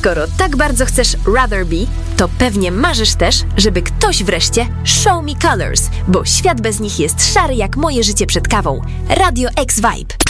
Skoro tak bardzo chcesz Rather Be, to pewnie marzysz też, żeby ktoś wreszcie show me colors, bo świat bez nich jest szary jak moje życie przed kawą. Radio X Vibe.